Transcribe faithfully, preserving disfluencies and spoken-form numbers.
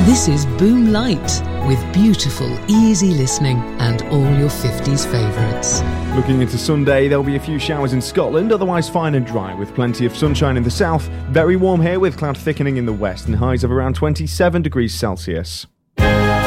This is Boom Light, with beautiful, easy listening and all your fifties favourites. Looking into Sunday, there'll be a few showers in Scotland, otherwise fine and dry, with plenty of sunshine in the south. Very warm here with cloud thickening in the west and highs of around twenty-seven degrees Celsius.